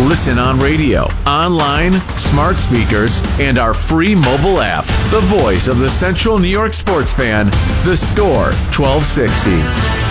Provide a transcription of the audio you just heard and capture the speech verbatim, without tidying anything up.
Listen on radio, online, smart speakers, and our free mobile app. The voice of the Central New York sports fan, The Score twelve sixty.